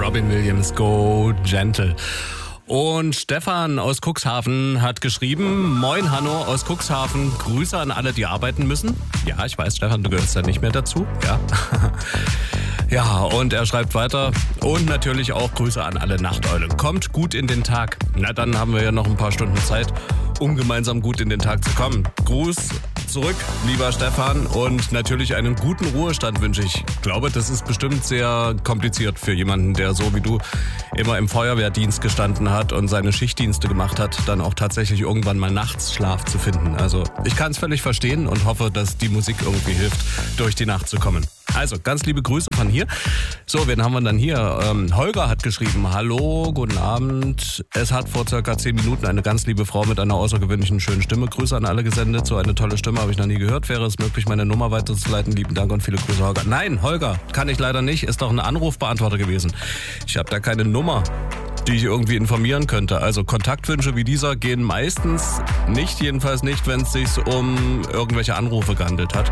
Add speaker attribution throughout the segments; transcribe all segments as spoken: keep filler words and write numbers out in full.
Speaker 1: Robin Williams, Go Gentle. Und Stefan aus Cuxhaven hat geschrieben, moin Hanno aus Cuxhaven, Grüße an alle, die arbeiten müssen. Ja, ich weiß, Stefan, du gehörst ja nicht mehr dazu. Ja. Ja, und er schreibt weiter, und natürlich auch Grüße an alle Nachteulen. Kommt gut in den Tag. Na, dann haben wir ja noch ein paar Stunden Zeit, um gemeinsam gut in den Tag zu kommen. Gruß zurück, lieber Stefan, und natürlich einen guten Ruhestand wünsche ich. Ich glaube, das ist bestimmt sehr kompliziert für jemanden, der so wie du immer im Feuerwehrdienst gestanden hat und seine Schichtdienste gemacht hat, dann auch tatsächlich irgendwann mal nachts Schlaf zu finden. Also ich kann es völlig verstehen und hoffe, dass die Musik irgendwie hilft, durch die Nacht zu kommen. Also, ganz liebe Grüße von hier. So, wen haben wir dann hier? Ähm, Holger hat geschrieben, hallo, guten Abend. Es hat vor circa zehn Minuten eine ganz liebe Frau mit einer außergewöhnlichen schönen Stimme Grüße an alle gesendet. So eine tolle Stimme habe ich noch nie gehört. Wäre es möglich, meine Nummer weiterzuleiten? Lieben Dank und viele Grüße, Holger. Nein, Holger, kann ich leider nicht. Ist doch ein Anrufbeantworter gewesen. Ich habe da keine Nummer, die ich irgendwie informieren könnte. Also Kontaktwünsche wie dieser gehen meistens nicht, jedenfalls nicht, wenn es sich um irgendwelche Anrufe gehandelt hat.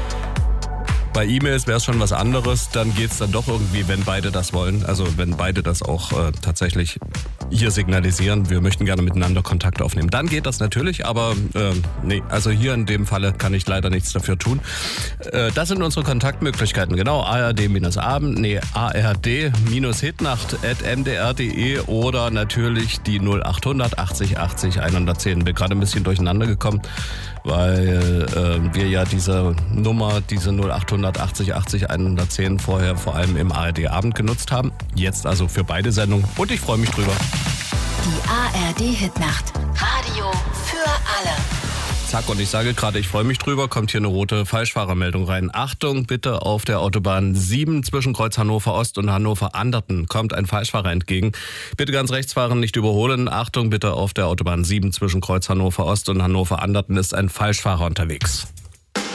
Speaker 1: Bei E-Mails wäre es schon was anderes, dann geht es dann doch irgendwie, wenn beide das wollen, also wenn beide das auch äh, tatsächlich hier signalisieren, wir möchten gerne miteinander Kontakt aufnehmen. Dann geht das natürlich, aber äh, nee, also hier in dem Falle kann ich leider nichts dafür tun. Äh, das sind unsere Kontaktmöglichkeiten, genau, A R D-Abend, nee, A R D-Hitnacht at m d r punkt d e oder natürlich die null achthundert achtzig achtzig hundertzehn. Bin gerade ein bisschen durcheinander gekommen, weil äh, wir ja diese Nummer, diese null achthundert achtzig achtzig hundertzehn vorher vor allem im A R D-Abend genutzt haben. Jetzt also für beide Sendungen und ich freue mich drüber.
Speaker 2: Die A R D-Hitnacht. Radio für alle.
Speaker 1: Zack, und ich sage gerade, ich freue mich drüber, kommt hier eine rote Falschfahrermeldung rein. Achtung, bitte, auf der Autobahn sieben zwischen Kreuz Hannover Ost und Hannover Anderten kommt ein Falschfahrer entgegen. Bitte ganz rechts fahren, nicht überholen. Achtung, bitte, auf der Autobahn sieben zwischen Kreuz Hannover Ost und Hannover Anderten ist ein Falschfahrer unterwegs.